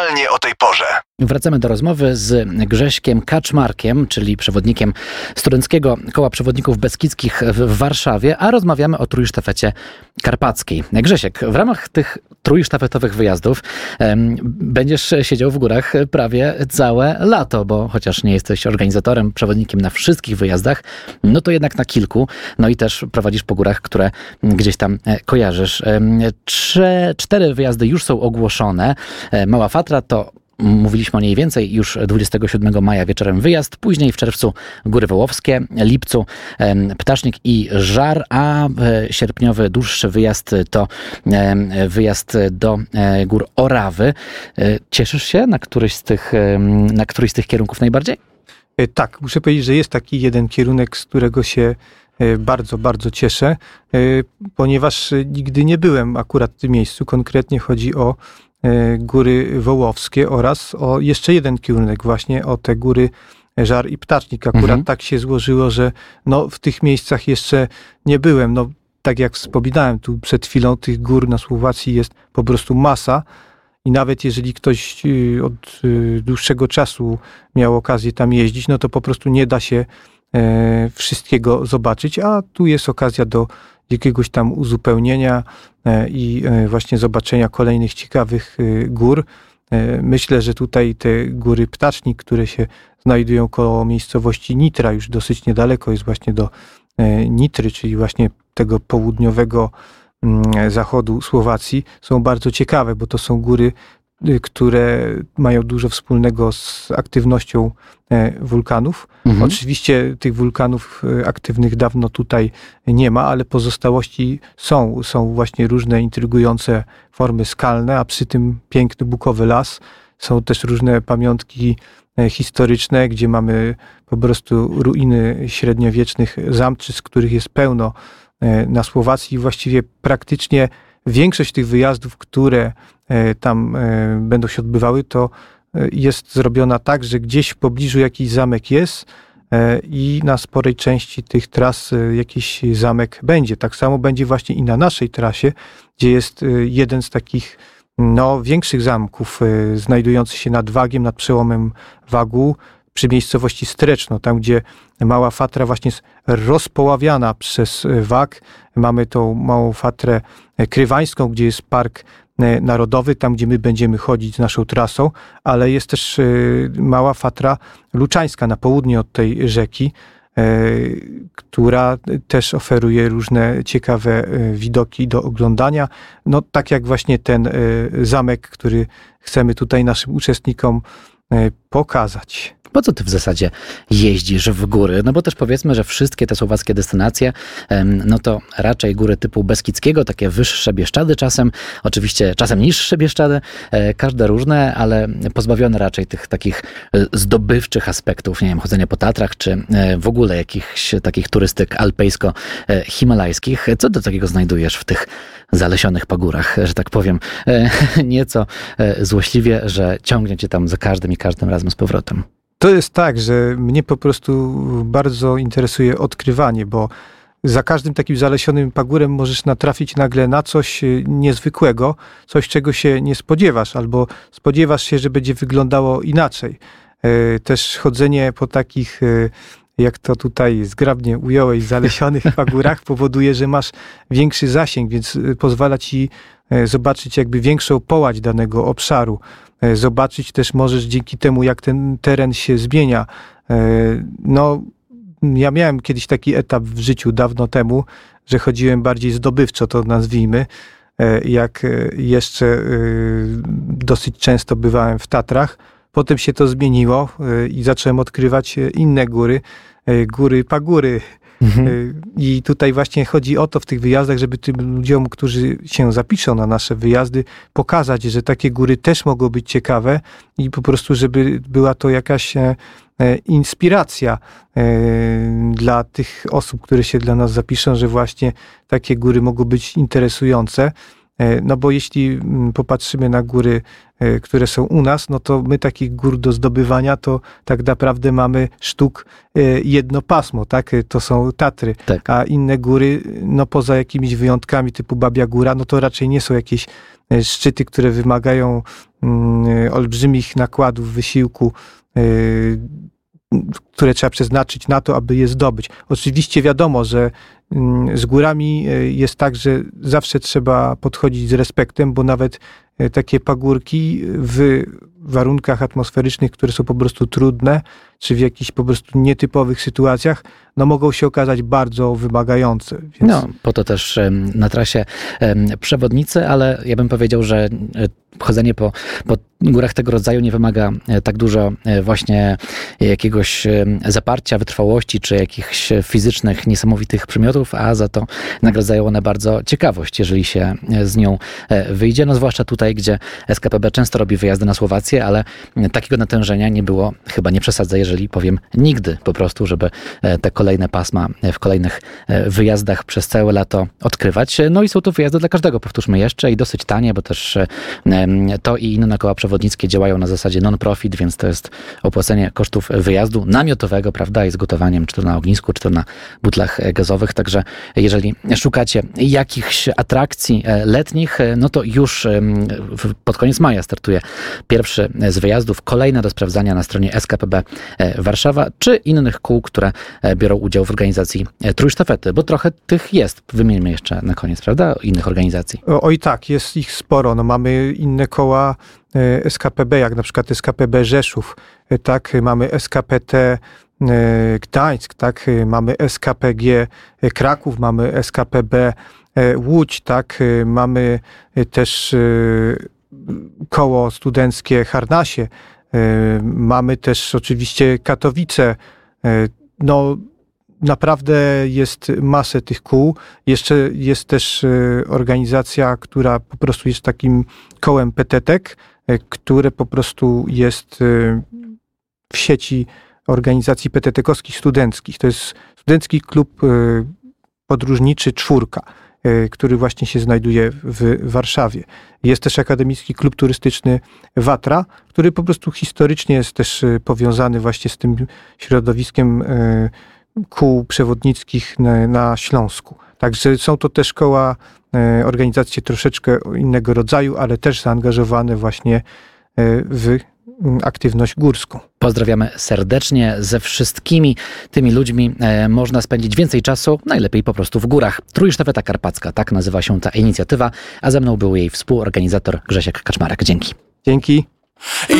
Aktualnie o tej porze. Wracamy do rozmowy z Grześkiem Kaczmarkiem, czyli przewodnikiem Studenckiego Koła Przewodników Beskidzkich w Warszawie, a rozmawiamy o trójsztafecie karpackiej. Grzesiek, w ramach tych trójsztafetowych wyjazdów będziesz siedział w górach prawie całe lato, bo chociaż nie jesteś organizatorem, przewodnikiem na wszystkich wyjazdach, no to jednak na kilku, no i też prowadzisz po górach, które gdzieś tam kojarzysz. 4 wyjazdy już są ogłoszone. Mała Fatra to mówiliśmy o niej więcej, już 27 maja wieczorem wyjazd, później w czerwcu Góry Wołowskie, lipcu Ptasznik i Żar, a sierpniowy dłuższy wyjazd to wyjazd do Gór Orawy. Cieszysz się na któryś z tych kierunków najbardziej? Tak, muszę powiedzieć, że jest taki jeden kierunek, z którego się bardzo, bardzo cieszę, ponieważ nigdy nie byłem akurat w tym miejscu. Konkretnie chodzi o Góry Wołowskie oraz o jeszcze jeden kierunek, właśnie o te Góry Żar i Ptasznik. Akurat tak się złożyło, że w tych miejscach jeszcze nie byłem. Tak jak wspominałem tu przed chwilą, tych gór na Słowacji jest po prostu masa i nawet jeżeli ktoś od dłuższego czasu miał okazję tam jeździć, to po prostu nie da się wszystkiego zobaczyć, a tu jest okazja do jakiegoś tam uzupełnienia i właśnie zobaczenia kolejnych ciekawych gór. Myślę, że tutaj te góry Ptasznik, które się znajdują koło miejscowości Nitra, już dosyć niedaleko jest właśnie do Nitry, czyli właśnie tego południowego zachodu Słowacji, są bardzo ciekawe, bo to są góry, które mają dużo wspólnego z aktywnością wulkanów. Oczywiście tych wulkanów aktywnych dawno tutaj nie ma, ale pozostałości są. Są właśnie różne intrygujące formy skalne, a przy tym piękny bukowy las. Są też różne pamiątki historyczne, gdzie mamy po prostu ruiny średniowiecznych zamczysk, których jest pełno na Słowacji. Właściwie praktycznie większość tych wyjazdów, które tam będą się odbywały, to jest zrobiona tak, że gdzieś w pobliżu jakiś zamek jest i na sporej części tych tras jakiś zamek będzie. Tak samo będzie właśnie i na naszej trasie, gdzie jest jeden z takich większych zamków znajdujący się nad Wagiem, nad przełomem Wagu, przy miejscowości Streczno, tam gdzie Mała Fatra właśnie jest rozpoławiana przez Wag. Mamy tą Małą Fatrę Krywańską, gdzie jest park narodowy, tam gdzie my będziemy chodzić naszą trasą, ale jest też Mała Fatra Luczańska na południe od tej rzeki, która też oferuje różne ciekawe widoki do oglądania. Tak jak właśnie ten zamek, który chcemy tutaj naszym uczestnikom pokazać. Po co ty w zasadzie jeździsz w góry? Bo też powiedzmy, że wszystkie te słowackie destynacje, to raczej góry typu Beskidzkiego, takie wyższe Bieszczady czasem, oczywiście czasem niższe Bieszczady, każde różne, ale pozbawione raczej tych takich zdobywczych aspektów, nie wiem, chodzenia po Tatrach, czy w ogóle jakichś takich turystyk alpejsko-himalajskich. Co do takiego znajdujesz w tych zalesionych pagórach, że tak powiem, nieco złośliwie, że ciągnie cię tam za każdym i każdym razem z powrotem? To jest tak, że mnie po prostu bardzo interesuje odkrywanie, bo za każdym takim zalesionym pagórem możesz natrafić nagle na coś niezwykłego, coś, czego się nie spodziewasz, albo spodziewasz się, że będzie wyglądało inaczej. Też chodzenie po takich, jak to tutaj zgrabnie ująłeś, zalesionych pagórach powoduje, że masz większy zasięg, więc pozwala ci zobaczyć jakby większą połać danego obszaru. Zobaczyć też możesz dzięki temu, jak ten teren się zmienia. Ja miałem kiedyś taki etap w życiu dawno temu, że chodziłem bardziej zdobywczo, to nazwijmy, jak jeszcze dosyć często bywałem w Tatrach. Potem się to zmieniło i zacząłem odkrywać inne góry, pagóry. I tutaj właśnie chodzi o to w tych wyjazdach, żeby tym ludziom, którzy się zapiszą na nasze wyjazdy, pokazać, że takie góry też mogą być ciekawe i po prostu, żeby była to jakaś inspiracja dla tych osób, które się dla nas zapiszą, że właśnie takie góry mogą być interesujące. Bo jeśli popatrzymy na góry, które są u nas, to my takich gór do zdobywania to tak naprawdę mamy sztuk jedno pasmo, tak? To są Tatry, tak. A inne góry, poza jakimiś wyjątkami typu Babia Góra, to raczej nie są jakieś szczyty, które wymagają olbrzymich nakładów, wysiłku, które trzeba przeznaczyć na to, aby je zdobyć. Oczywiście wiadomo, że z górami jest tak, że zawsze trzeba podchodzić z respektem, bo nawet takie pagórki w warunkach atmosferycznych, które są po prostu trudne, czy w jakichś po prostu nietypowych sytuacjach, no mogą się okazać bardzo wymagające. Więc... No, po to też na trasie przewodnicy, ale ja bym powiedział, że chodzenie po górach tego rodzaju nie wymaga tak dużo właśnie jakiegoś zaparcia, wytrwałości, czy jakichś fizycznych, niesamowitych przymiotów, a za to nagradzają one bardzo ciekawość, jeżeli się z nią wyjdzie. No zwłaszcza tutaj, gdzie SKPB często robi wyjazdy na Słowację, ale takiego natężenia nie było, chyba nie przesadzę, jeżeli powiem nigdy po prostu, żeby te kolejne pasma w kolejnych wyjazdach przez całe lato odkrywać. No i są to wyjazdy dla każdego, powtórzmy jeszcze, i dosyć tanie, bo też to i inne koła przewodnickie działają na zasadzie non-profit, więc to jest opłacenie kosztów wyjazdu namiotowego, prawda, i z gotowaniem, czy to na ognisku, czy to na butlach gazowych. Także jeżeli szukacie jakichś atrakcji letnich, no to już pod koniec maja startuje pierwszy z wyjazdów, kolejne do sprawdzania na stronie SKPB Warszawa, czy innych kół, które biorą udział w organizacji trójsztafety, bo trochę tych jest. Wymieńmy jeszcze na koniec, prawda, innych organizacji. Oj tak, jest ich sporo. No, mamy inne koła SKPB, jak na przykład SKPB Rzeszów, tak, mamy SKPT Gdańsk, tak, mamy SKPG Kraków, mamy SKPB Łódź, tak, mamy też koło studenckie Harnasie, mamy też oczywiście Katowice. No naprawdę jest masę tych kół. Jeszcze jest też organizacja, która po prostu jest takim kołem petetek, które po prostu jest w sieci organizacji petetekowskich studenckich. To jest Studencki Klub Podróżniczy Czwórka, który właśnie się znajduje w Warszawie. Jest też Akademicki Klub Turystyczny Watra, który po prostu historycznie jest też powiązany właśnie z tym środowiskiem kół przewodnickich na Śląsku. Także są to też koła, organizacje troszeczkę innego rodzaju, ale też zaangażowane właśnie w aktywność górską. Pozdrawiamy serdecznie. Ze wszystkimi tymi ludźmi można spędzić więcej czasu, najlepiej po prostu w górach. Trójsztafeta Karpacka, tak nazywa się ta inicjatywa, a ze mną był jej współorganizator Grzesiek Kaczmarek. Dzięki. Dzięki.